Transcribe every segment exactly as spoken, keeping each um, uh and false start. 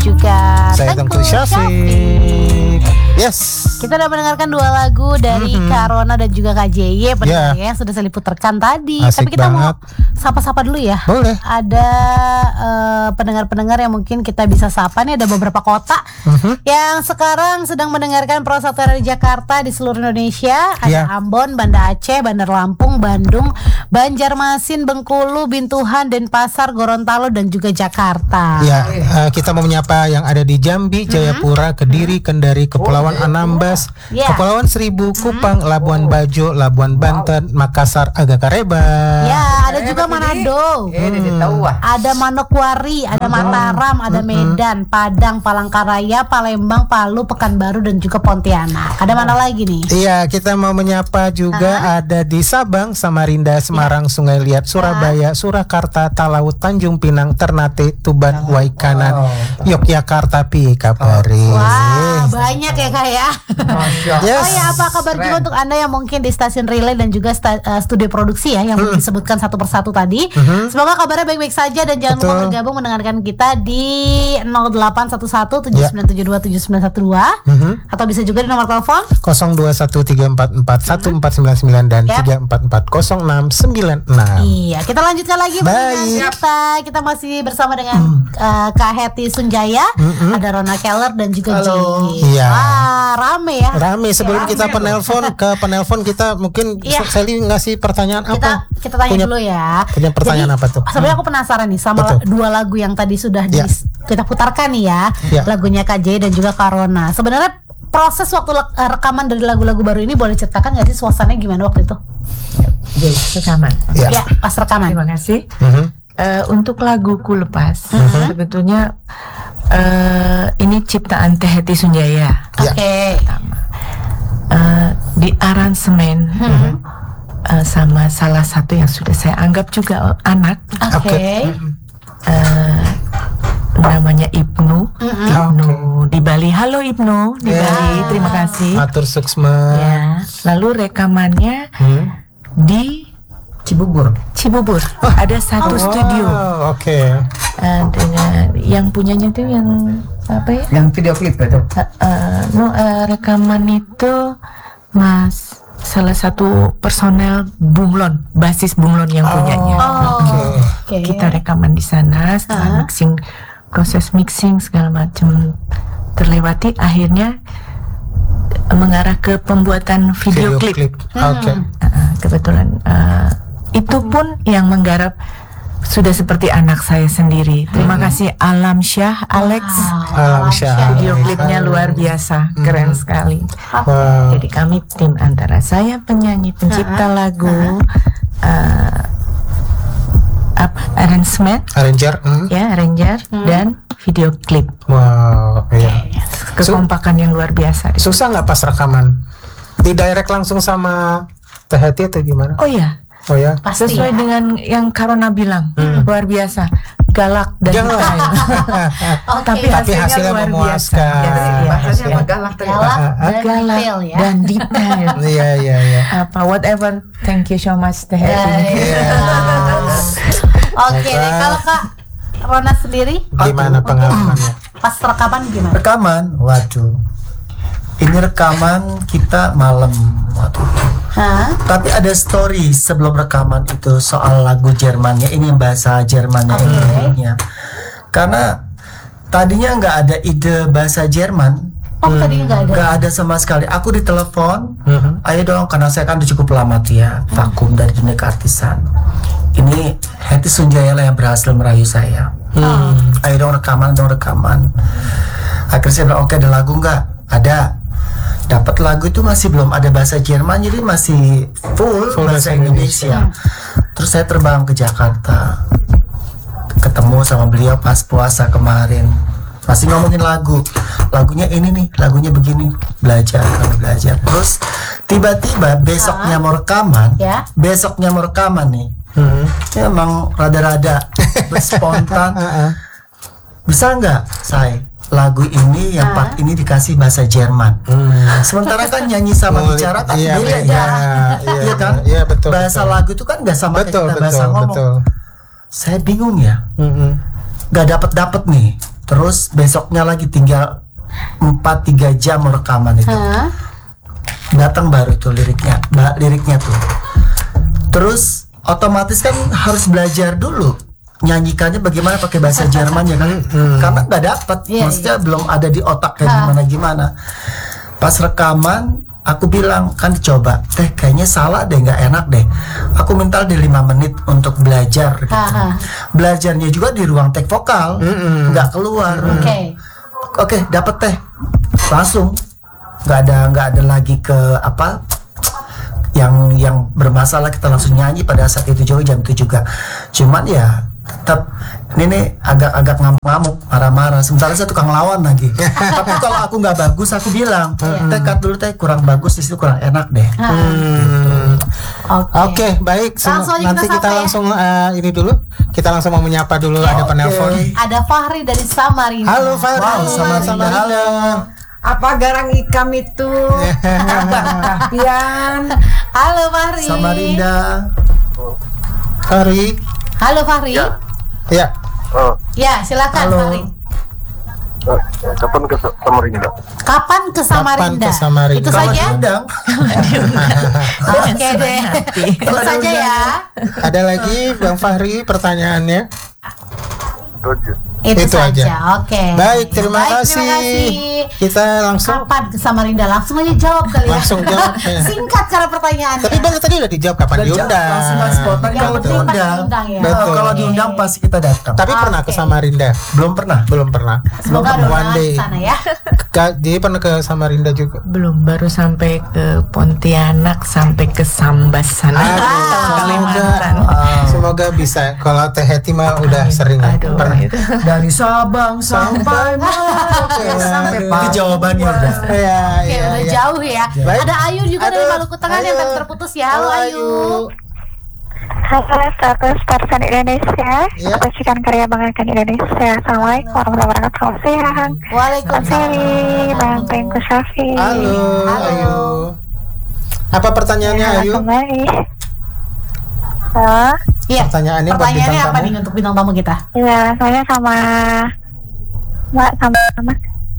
juga saya Tengku Syafiq. Yes. Kita udah mendengarkan dua lagu dari mm-hmm. Kak Rona dan juga Kak J Y pendengar yeah. yang sudah saya putarkan tadi. Asik Tapi kita banget. mau sapa-sapa dulu ya. Boleh. Ada uh, pendengar-pendengar yang mungkin kita bisa sapa nih, ada beberapa kota mm-hmm. yang sekarang sedang mendengarkan Pro satu R R I Jakarta di seluruh Indonesia. Ada yeah. Ambon, Banda Aceh, Bandar Lampung, Bandung, Banjarmasin, Bengkulu, Bintuhan, Denpasar, Gorontalo dan juga Jakarta. Ya, uh, kita mau menyapa yang ada di Jambi, Jayapura, Kediri, Kendari, Kepulauan Anambas, yeah. Kepulauan Seribu, Kupang, mm-hmm. Labuan Bajo, Labuan Banten, wow. Makassar, Agakareba. Ya, ada juga Manado. Hmm. Ada Manokwari, ada Mataram, ada Medan, Padang, Palangkaraya, Palembang, Palu, Pekanbaru dan juga Pontianak. Ada mana lagi nih? Iya, kita mau menyapa juga uh-huh. ada di Sabang, Samarinda, Semarang, yeah. Sungai Liat, Surabaya, uh-huh. Surakarta, Talaut, Tanjung Pinang, Ternate, Tuban, uh-huh. Waikanan, oh. Yogyakarta, Pi Kapari. Wah, banyak ya Kak ya. Yes. Oh ya, apa kabar juga untuk Anda yang mungkin di stasiun relay dan juga sta- uh, studio produksi ya yang hmm. disebutkan satu persatu tadi. Hmm. Semoga kabarnya baik-baik saja dan jangan Betul. lupa bergabung mendengarkan kita di nol delapan satu satu tujuh sembilan tujuh dua tujuh sembilan satu dua hmm. atau bisa juga di nomor telepon nol dua satu tiga empat empat satu empat sembilan sembilan dan yep. tiga empat empat nol enam sembilan enam. Iya, kita lanjutkan lagi Baik. kita. Kita masih bersama dengan hmm. uh, Kak Hetty Sunjaya, hmm. ada Rona Keller dan juga J Y. Iya. Wah, rame ya. Rame. Sebelum ya, kita penelpon ke penelpon kita mungkin ya. Sally ngasih pertanyaan kita, apa? Kita tanya punya, dulu ya. Punya pertanyaan Jadi, apa tuh? Sebenarnya aku penasaran nih sama Betul. dua lagu yang tadi sudah ya. di, kita putarkan nih ya. ya. Lagunya Kak J dan juga Kak Rona. Sebenarnya proses waktu le- rekaman dari lagu-lagu baru ini boleh ceritakan nggak sih suasananya gimana waktu itu? Jadi rekaman. Ya, ya pas rekaman. Terima kasih. Uh-huh. Uh, untuk laguku lepas, uh-huh. sebetulnya uh, ini ciptaan Teh Hetty Sunjaya. Oke. Okay. Pertama. Uh, di aransemen uh-huh. uh, sama salah satu yang sudah saya anggap juga anak. Oke. Okay. Uh, namanya Ibnu. Uh-huh. Ibnu okay. di Bali. Halo Ibnu di yeah. Bali. Terima kasih. Matur suksma. Ya. Lalu rekamannya hmm. di Cibubur. Cibubur. Oh. Ada satu oh, studio. Oke. Okay. Uh, dengan yang punyanya tuh yang apa ya? Yang video klip itu. Uh, uh, no, uh, rekaman itu Mas salah satu personel Bunglon, basis Bunglon yang punyanya. Oh, okay. Okay. Kita rekaman di sana, setelah uh-huh. mixing, proses mixing segala macam terlewati, akhirnya mengarah ke pembuatan video, video klip. Hmm. Oke. Okay. Uh, kebetulan uh, itu pun yang menggarap sudah seperti anak saya sendiri. Terima hmm. kasih Alam Syah, Alex. Wow. Alam Syah. Video klipnya luar biasa, hmm. keren sekali. Wow. Jadi kami tim antara saya penyanyi, pencipta uh-huh. lagu, uh, apa, arrangement, arranger, hmm. ya arranger hmm. dan video klip. Wow, iya. Kekompakan yang luar biasa. Susah nggak pas rekaman? Di direct langsung sama Teh Hetty atau gimana? Oh ya. Oh ya. Pasti sesuai ya. dengan yang Karona bilang, hmm. luar biasa, galak dan galak. oh, tapi, tapi hasilnya, hasilnya luar memuaskan. Biasa. Ya, ya, bahasanya ya. galak, galak dan galak detail ya. Dan detail. Iya iya iya. Apa whatever. Thank you so much Teh Hetty. Oke, deh kalau Kak Rona sendiri gimana pengalamannya? Pas rekaman gimana? Rekaman, waduh. Ini rekaman kita malam waktu itu. Hah? Tapi ada story sebelum rekaman itu soal lagu Jermannya, ini bahasa Jermannya okay. Indonesia. Karena tadinya nggak ada ide bahasa Jerman. Oh, hmm. tadinya nggak ada. Nggak ada sama sekali. Aku ditelepon, uh-huh. ayo dong, karena saya kan udah cukup lama tuh ya, vakum dari dunia keartisan. Ini Hetty Sunjaya lah yang berhasil merayu saya. Hmm. Ayo dong rekaman, dong rekaman. Akhirnya saya bilang, oke, ada lagu nggak? Ada. Dapat lagu itu masih belum ada bahasa Jerman, jadi masih full, full bahasa, bahasa Indonesia. Indonesia. Terus saya terbang ke Jakarta, ketemu sama beliau pas puasa kemarin. Masih ngomongin lagu, lagunya ini nih, lagunya begini, belajar, kami belajar. Terus tiba-tiba besoknya mau rekaman, ya? besoknya mau rekaman nih. Hmm. Ya, emang rada-rada spontan. Bisa nggak, saya? Lagu ini yang part ini dikasih bahasa Jerman. Hmm. Sementara kan nyanyi sama oh, bicara kan iya, beda iya, ya. Iya, iya kan? Iya, betul. Bahasa betul. lagu itu kan nggak sama betul, kayak kita betul, bahasa ngomong. Betul. Saya bingung ya. Mm-hmm. Gak dapet-dapet nih. terus besoknya lagi tinggal empat tiga jam rekaman itu. Hah? Datang baru tuh liriknya, ba- liriknya tuh. Terus otomatis kan harus belajar dulu nyanyikannya bagaimana pakai bahasa Jerman ya kan, karena nggak dapat, Iya, maksudnya belum ada di otak kayak gimana gimana. Pas rekaman aku bilang kan coba, teh kayaknya salah deh, nggak enak deh. Aku minta di lima menit untuk belajar gitu. Ha, ha. Belajarnya juga di ruang tek vokal, nggak keluar. Oke. Oke, dapat teh langsung, nggak ada nggak ada lagi ke apa yang yang bermasalah, kita langsung nyanyi pada saat itu juga jam itu juga. Cuman ya tetap ini nih agak-agak ngamuk-ngamuk, marah-marah. Sementara saya tukang lawan lagi. Tapi kalau aku nggak bagus, aku bilang, teh cut dulu teh, kurang bagus di situ, kurang enak deh. Hmm. Oke. Oke, baik. Sem- Langsung aja nanti kita kita sapa ya. langsung eh, ini dulu. Kita langsung mau menyapa dulu, ada penelpon. Ada Fahri dari Samarinda. Halo Fahri. Wow, Samarinda. Samarinda. Apa garang ikam itu? Abah Kahpian. Halo Fahri. Samarinda. Fahri. Halo Fahri. Ya, Ya. Oh, silakan Halo. Fahri. eh, kapan ke Samarinda? Kapan ke Samarinda? Kapan ke Samarinda? Itu Kalau saja. diundang, Oke deh. Itu saja ya. Ada lagi Bang Fahri pertanyaannya? Itu aja. Itu, Itu saja. aja. Oke. Baik, terima Baik, kasih. Terima kasih. Kita langsung Kapan ke Samarinda? Langsung aja jawab kali ya. Langsung jawab, ya. Singkat cara pertanyaannya. Tapi Bang tadi udah dijawab kapan udah diundang. jauh, langsung masih spontan Yang kalau penting pas diundang. diundang ya. Betul. Oh, kalau diundang pasti kita datang. Tapi pernah ke Oke. Samarinda? Belum pernah. Belum pernah. Semoga ada One undangan day. di sana ya. Ka- Jadi pernah ke Samarinda juga? Belum, baru sampai ke Pontianak, sampai ke Sambas sana. Aduh, Kalimantan. semoga, semoga bisa. Kalau Teh Heti mah udah sering ya. Aduh, Pernah. itu. Dari Sabang sampai Merauke. Aduh. Itu jawabannya udah. Iya, Oke, iya, udah iya. jauh ya. Baik. Ada Ayu juga dari Aduh, Maluku Tengah yang Ayu. tadi terputus ya. Halo Ayu. Halo, status Parsan Indonesia. Iya. Percikan karya banggakan Indonesia. Assalamualaikum warahmatullahi wabarakatuh. Selamat siang. Bang Waalaikumsalam. Ferry, Bang Tengku Syafi. Halo, Halo. Ayu. Apa pertanyaannya Halo, Ayu? kembali. Halo. Iya. Pertanyaannya buat Pertanyaannya bintang apa tamu. nih untuk bintang tamu kita? Ya, saya sama Mbak sama sama.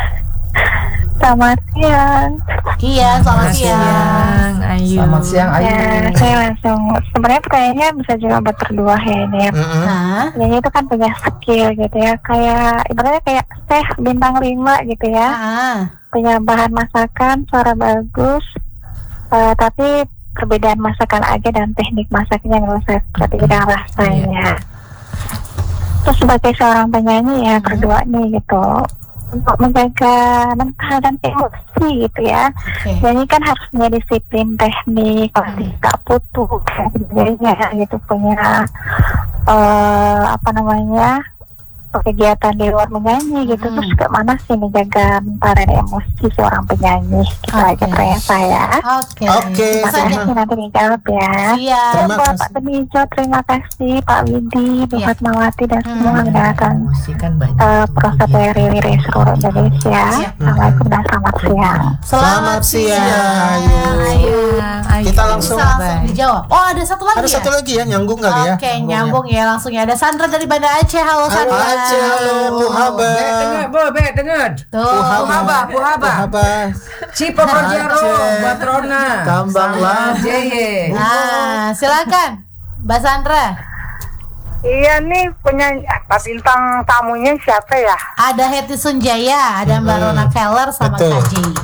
Selamat siang. Iya, selamat siang. Siang, Ayu. Selamat siang Ayu. Ya, saya langsung. Sebenarnya pertanyaannya bisa juga buat berdua ya ini. Ya. Mm-mm. Nah, Nyanyi itu kan punya skill gitu ya. Kayak ibaratnya kayak teh bintang lima gitu ya. ah, Punya bahan masakan, suara bagus, eh, tapi perbedaan masakan aja dan teknik masaknya yang saya berbeda rasanya. Terus sebagai seorang penyanyi ya berdua nih gitu, untuk menjaga mental dan emosi gitu ya. oke. Nyanyi kan harus punya disiplin teknik, kalau tidak putus dan sebagainya gitu, punya eh, apa namanya kegiatan di luar menyanyi gitu. Hmm. Terus kemana sih menjaga mental dan emosi seorang penyanyi gitu aja Oke. pertanyaan saya. Oke. Oke, Itu Terima saja. kasih, nanti dijawab ya. Iya. Terima Buat kasih. Pak Benijo, terima kasih Pak Widi, Bu Iya. Fatmawati dan Hmm. semua yang datang Emosi kan banyak. uh, proses dari Riri seluruh Indonesia. Iya. Assalamualaikum dan selamat siang. Selamat siang, Ayu. Ayu. Ayu. Kita langsung- Bisa langsung dijawab. Oh, ada satu lagi Ada ya? satu lagi ya, nyambung kali ya. Oke, nyambung ya langsung ya. Ada Sandra dari Banda Aceh. Halo Halo Sandra. Aceh, halo Bu Haba. Dengar, bo, be, dengar. Tuh. Puhaba, Bu puhaba. Haba. Cipo Projero, Aceh. buat Rona. Tambang lah. Jeye. Nah, silakan Mbak Sandra. Iya nih punya apa bintang tamunya siapa ya? Ada Heti Sunjaya, ada Mbak Rona Keller sama Betul. Kak Jay.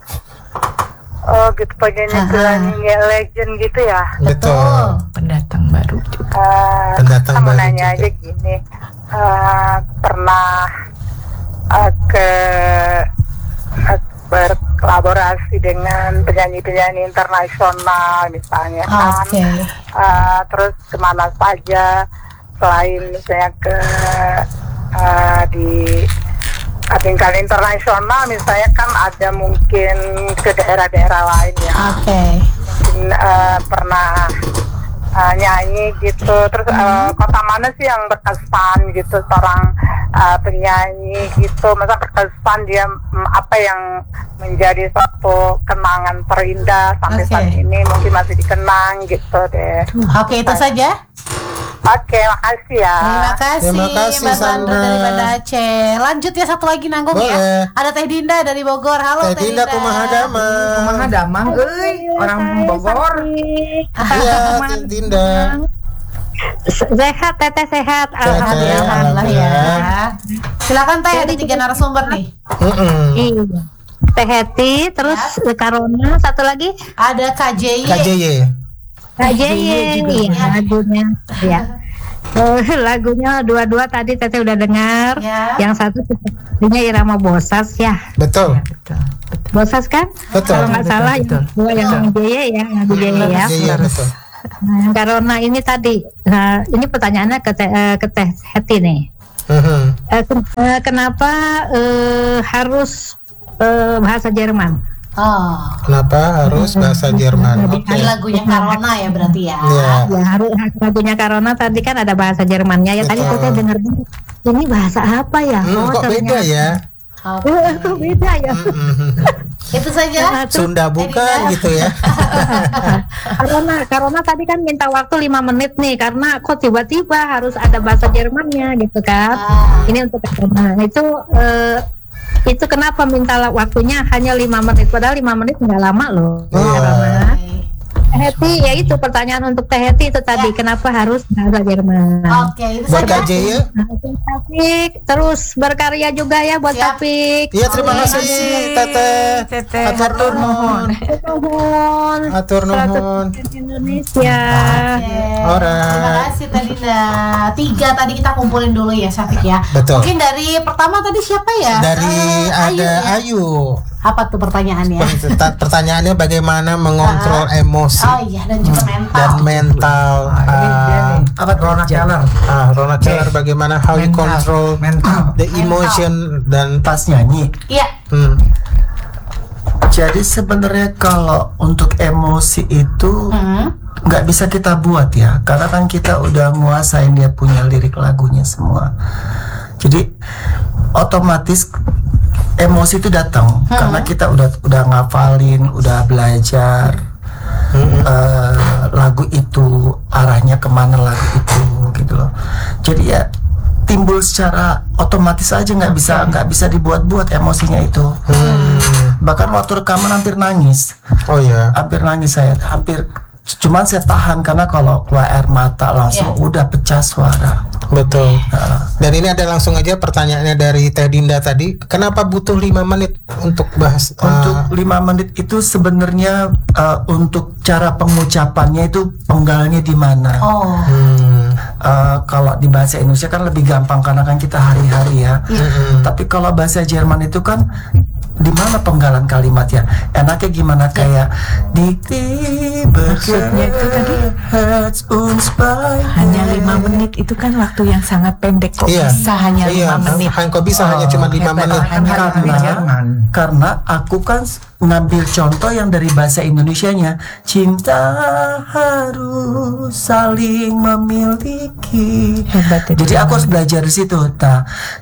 Oh gitu penyanyi Aha. penyanyi legend gitu ya. Betul. Pendatang baru juga. Uh, Pendatang saya mau baru nanya juga. aja gini, uh, pernah uh, ke uh, berkolaborasi dengan penyanyi-penyanyi internasional misalnya kan, Oke. uh, terus kemana saja selain misalnya ke uh, di tingkat internasional misalnya kan ada mungkin ke daerah-daerah lain ya. Oke. Mungkin uh, pernah uh, nyanyi gitu, terus uh, kota mana sih yang berkesan gitu seorang uh, penyanyi gitu, masa berkesan dia mm, apa yang menjadi suatu kenangan terindah sampai Oke. saat ini mungkin masih dikenang gitu deh. Oke, itu saja. Oke, makasih ya. Terima kasih, Terima kasih, Mbak Sandra Sandra. dari Banda Aceh. Lanjut ya, satu lagi nanggung Boleh. ya. Ada Teh Dinda dari Bogor. Halo Teh Dinda kumaha damang. Kumaha damang euy, orang Bogor. Iya, Teh Dinda. Sehat, teteh sehat. Alhamdulillah. Alhamdulillah ya. Silakan Teh, ada tiga narasumber nih. Mm-mm. Iya. Teh Heti, terus Karona, satu lagi Ada K J Y. K J Y. Kak Jeye, iya lagunya, ya. Eh, lagunya dua-dua tadi Teteh udah dengar. Ya. Yang satu sepertinya irama Bosas ya. Betul. Bosas kan? Betul. Kalau nggak salah yang dua yang Jeye ya, lagu Jeye ya. Iya, betul. Nah, karena ini tadi, nah ini pertanyaannya ke Teh, eh, ke Teh Heti nih. Mhm. Eh, ken- eh, kenapa eh, harus eh, bahasa Jerman? Oh. Kenapa harus bahasa Jerman? Oke. Ini lagunya Karona ya berarti ya. Iya. Ya harus lagunya Karona tadi kan ada bahasa Jermannya ya. Tadi Betul. Teteh dengar ini bahasa apa ya? Hmm, kok beda ternyata- ya? Oke. Eh, kok beda ya? Mhm. Itu saja. Sunda bukan gitu ya? Karena karena tadi kan minta waktu lima menit nih karena kok tiba-tiba harus ada bahasa Jermannya gitu kan. Ah. Ini untuk Karona. Itu eh, itu kenapa minta la- waktunya hanya lima menit padahal lima menit nggak lama loh. Iya. Karena Teh Heti ya itu pertanyaan untuk Teh Heti itu tadi kenapa harus bahasa Jerman. Oke, itu Buat saja. K J Y? Nah, untuk Taufik terus berkarya juga ya buat Siap. Taufik. Iya, terima kasih Teteh. Teteh, Atur nuhun. Nuhun. Atur nuhun. Indonesia. Oke. Alright. Terima kasih tadi Dinda. Tiga tadi kita kumpulin dulu ya Syafiq ya. Betul. Mungkin dari pertama tadi siapa ya? Dari Eh, Ayu ada ya? Ayu. Apa tuh pertanyaannya? Perta- Pertanyaannya bagaimana mengontrol emosi Oh iya, dan juga mental. dan mental. ah, Apa tuh Ronald Keller? ah, Ronald Keller bagaimana how you Mental. control Mental. the emotion dan Pas nyanyi. Iya. hmm, Jadi sebenarnya kalau untuk emosi itu Hmm. nggak bisa kita buat ya, karena kan kita udah nguasain dia punya lirik lagunya semua. Jadi otomatis emosi itu datang karena kita udah udah ngafalin, udah belajar eh, lagu itu arahnya kemana lagu itu gitu loh. Jadi ya timbul secara otomatis aja, nggak bisa nggak bisa dibuat-buat emosinya itu. Bahkan waktu rekaman hampir nangis, oh ya hampir nangis saya, hampir cuman saya tahan karena kalau keluar air mata langsung Iya. udah pecah suara. betul. Dan ini ada langsung aja pertanyaannya dari Teh Dinda tadi, kenapa butuh lima menit untuk bahas ah, Untuk lima menit itu sebenarnya uh, untuk cara pengucapannya itu penggalnya di mana. Oh. hmm, Uh, kalau di bahasa Indonesia kan lebih gampang karena kan kita hari-hari ya. Tapi kalau bahasa Jerman itu kan di mana penggalan kalimatnya? Enaknya gimana kayak di Maksudnya itu tadi hanya lima menit itu kan waktu yang sangat pendek kok Iya. bisa hanya iya, lima menit. Han- kok bisa hanya cuma lima hebat. menit? Hanya lima karena Jerman. karena aku kan s- ngambil contoh yang dari bahasa Indonesianya, cinta harus saling memiliki. Hebat itu. Jadi aku harus belajar di situ. Nah,